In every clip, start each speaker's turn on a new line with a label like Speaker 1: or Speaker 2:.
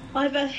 Speaker 1: Ivor,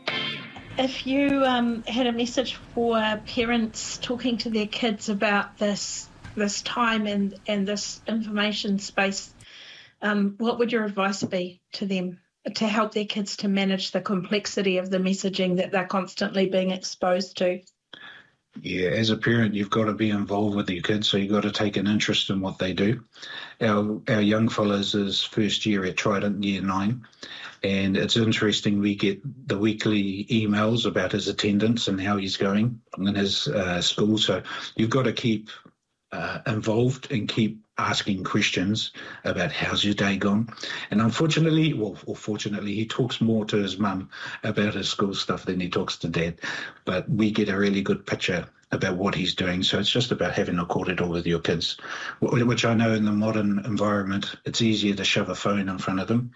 Speaker 1: if you had a message for parents talking to their kids about this time and this information space, what would your advice be to them to help their kids to manage the complexity of the messaging that they're constantly being exposed to?
Speaker 2: Yeah, as a parent, you've got to be involved with your kids, so you've got to take an interest in what they do. Our young fella's his first year at Trident, year 9, and it's interesting. We get the weekly emails about his attendance and how he's going in his school. So you've got to keep involved and keep asking questions about how's your day gone. And unfortunately, or fortunately, he talks more to his mum about his school stuff than he talks to dad. But we get a really good picture about what he's doing. So it's just about having a cordial with your kids, which I know in the modern environment, it's easier to shove a phone in front of them.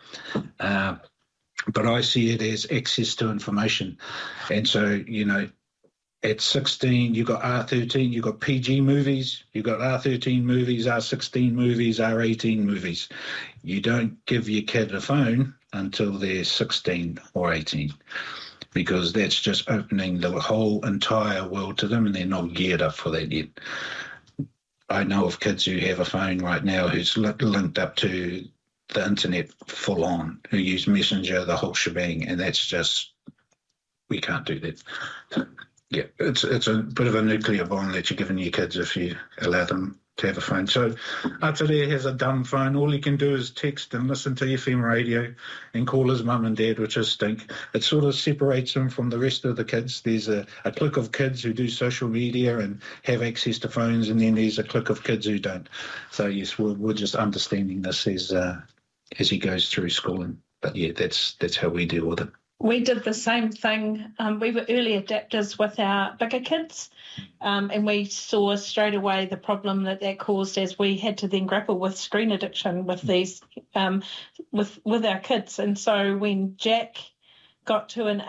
Speaker 2: But I see it as access to information. And so, at 16, you got R13, you got PG movies, you got R13 movies, R16 movies, R18 movies. You don't give your kid a phone until they're 16 or 18, because that's just opening the whole entire world to them, and they're not geared up for that yet. I know of kids who have a phone right now who's linked up to the internet full on, who use Messenger, the whole shebang, and that's just, we can't do that. Yeah, it's a bit of a nuclear bomb that you're giving your kids if you allow them to have a phone. So Atere has a dumb phone. All he can do is text and listen to FM radio and call his mum and dad, which is stink. It sort of separates him from the rest of the kids. There's a clique of kids who do social media and have access to phones, and then there's a clique of kids who don't. So yes, we're just understanding this as he goes through schooling. But yeah, that's how we deal with it.
Speaker 1: We did the same thing. We were early adapters with our bigger kids, and we saw straight away the problem that caused as we had to then grapple with screen addiction with these with our kids. And so when Jack got to an